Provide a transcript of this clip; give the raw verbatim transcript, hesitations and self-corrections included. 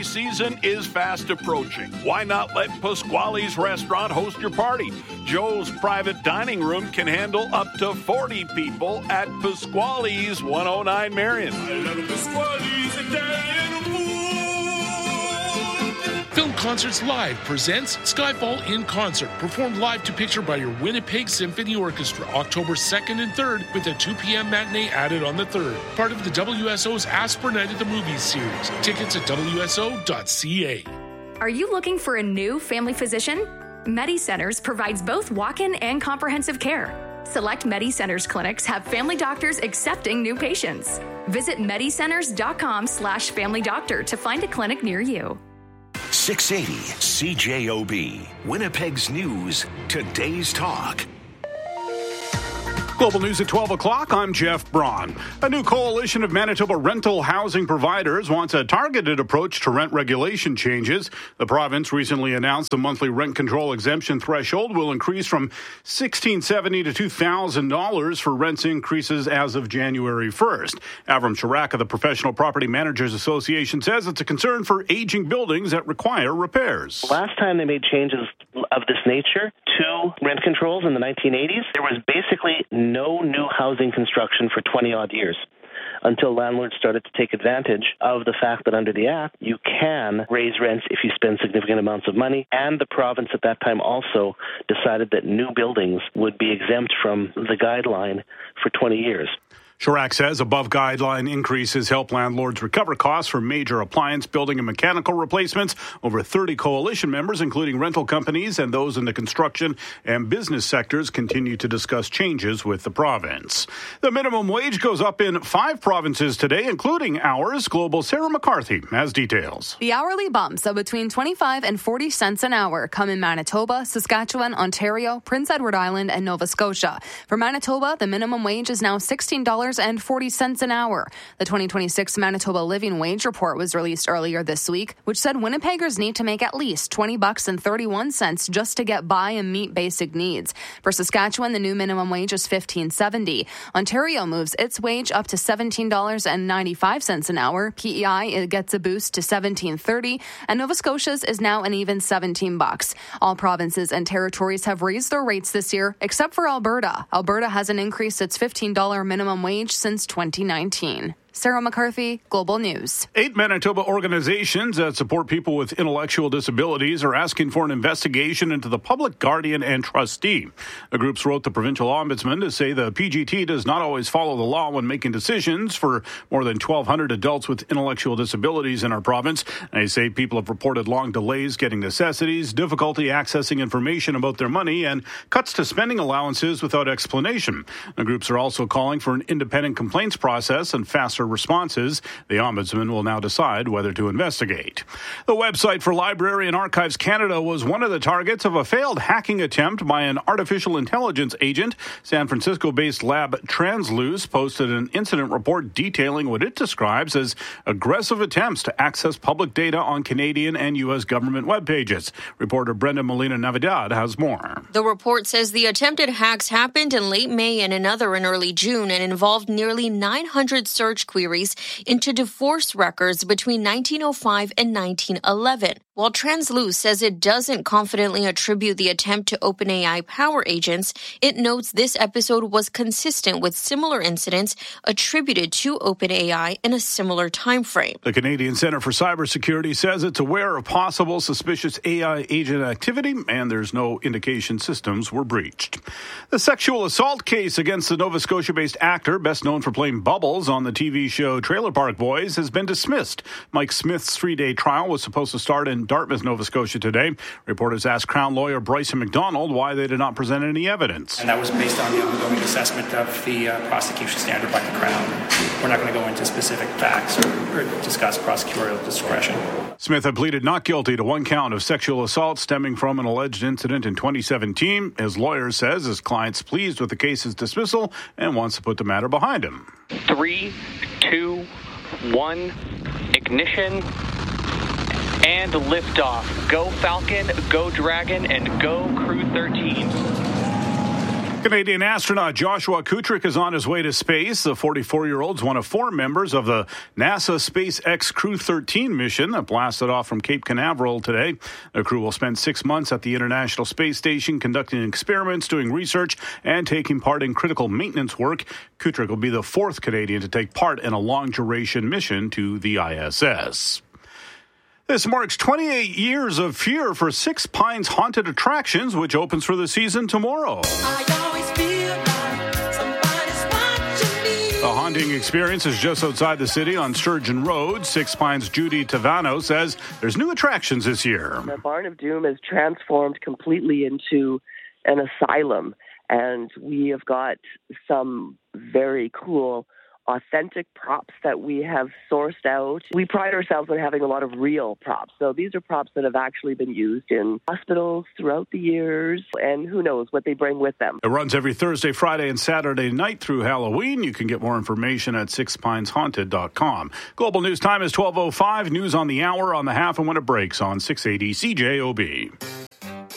holiday season is fast approaching. Why not let Pasquale's Restaurant host your party? Joe's private dining room can handle up to forty people at Pasquale's, one oh nine Marion. I love Pasquale's Italian food. Film Concerts Live presents Skyfall in Concert, performed live to picture by your Winnipeg Symphony Orchestra, October second and third, with a two p.m. matinee added on the third. Part of the W S O's Ask for Night at the Movies series. Tickets at W S O dot C A. Are you looking for a new family physician? MediCenters provides both walk-in and comprehensive care. Select MediCenters clinics have family doctors accepting new patients. Visit MediCenters.com slash family doctor to find a clinic near you. six eighty C J O B, Winnipeg's News, Today's Talk. Global News at twelve o'clock, I'm Jeff Braun. A new coalition of Manitoba rental housing providers wants a targeted approach to rent regulation changes. The province recently announced the monthly rent control exemption threshold will increase from sixteen seventy to two thousand dollars for rents increases as of January first. Avram Sharak of the Professional Property Managers Association says it's a concern for aging buildings that require repairs. Last time they made changes of this nature to rent controls in the nineteen eighties, there was basically no new housing construction for twenty-odd years until landlords started to take advantage of the fact that under the Act, you can raise rents if you spend significant amounts of money. And the province at that time also decided that new buildings would be exempt from the guideline for twenty years. Sharak says above guideline increases help landlords recover costs for major appliance, building, and mechanical replacements. Over thirty coalition members, including rental companies and those in the construction and business sectors, continue to discuss changes with the province. The minimum wage goes up in five provinces today, including ours. Global Sarah McCarthy has details. The hourly bumps of between twenty-five and forty cents an hour come in Manitoba, Saskatchewan, Ontario, Prince Edward Island, and Nova Scotia. For Manitoba, the minimum wage is now sixteen dollars and forty cents an hour. The twenty twenty-six Manitoba Living Wage Report was released earlier this week, which said Winnipeggers need to make at least twenty bucks and thirty-one cents just to get by and meet basic needs. For Saskatchewan, the new minimum wage is fifteen seventy. Ontario moves its wage up to seventeen dollars and ninety-five cents an hour. P E I it gets a boost to seventeen thirty, and Nova Scotia's is now an even seventeen bucks. All provinces and territories have raised their rates this year, except for Alberta. Alberta hasn't increased its fifteen dollars minimum wage since twenty nineteen. Sarah McCarthy, Global News. Eight Manitoba organizations that support people with intellectual disabilities are asking for an investigation into the public guardian and trustee. The groups wrote the provincial ombudsman to say the P G T does not always follow the law when making decisions for more than twelve hundred adults with intellectual disabilities in our province. They say people have reported long delays getting necessities, difficulty accessing information about their money, and cuts to spending allowances without explanation. The groups are also calling for an independent complaints process and faster responses. The Ombudsman will now decide whether to investigate. The website for Library and Archives Canada was one of the targets of a failed hacking attempt by an artificial intelligence agent. San Francisco-based lab Transluce posted an incident report detailing what it describes as aggressive attempts to access public data on Canadian and U S government web pages. Reporter Brenda Molina-Navidad has more. The report says the attempted hacks happened in late May and another in early June and involved nearly nine hundred search queries into divorce records between nineteen oh five and nineteen eleven. While Transluce says it doesn't confidently attribute the attempt to OpenAI power agents, it notes this episode was consistent with similar incidents attributed to OpenAI in a similar time frame. The Canadian Centre for Cybersecurity says it's aware of possible suspicious A I agent activity, and there's no indication systems were breached. The sexual assault case against the Nova Scotia-based actor, best known for playing Bubbles on the T V show Trailer Park Boys, has been dismissed. Mike Smith's three-day trial was supposed to start in Dartmouth, Nova Scotia today. Reporters asked Crown lawyer Bryson McDonald why they did not present any evidence. And that was based on the ongoing assessment of the uh, prosecution standard by the Crown. We're not going to go into specific facts or, or discuss prosecutorial discretion. Smith had pleaded not guilty to one count of sexual assault stemming from an alleged incident in twenty seventeen. His lawyer says his client's pleased with the case's dismissal and wants to put the matter behind him. Three, two, one, ignition, and liftoff. Go Falcon, go Dragon, and go Crew thirteen. Canadian astronaut Joshua Kutrick is on his way to space. The forty-four-year-old is one of four members of the NASA SpaceX Crew thirteen mission that blasted off from Cape Canaveral today. The crew will spend six months at the International Space Station conducting experiments, doing research, and taking part in critical maintenance work. Kutrick will be the fourth Canadian to take part in a long-duration mission to the I S S. This marks twenty-eight years of fear for Six Pines Haunted Attractions, which opens for the season tomorrow. The haunting experience is just outside the city on Sturgeon Road. Six Pines' Judy Tavano says there's new attractions this year. The Barn of Doom is transformed completely into an asylum, and we have got some very cool authentic props that we have sourced out. We pride ourselves on having a lot of real props. So these are props that have actually been used in hospitals throughout the years, and who knows what they bring with them. It runs every Thursday, Friday, and Saturday night through Halloween. You can get more information at six pines haunted dot com. Global News Time is twelve oh five. News on the hour, on the half, and when it breaks on six eighty C J O B.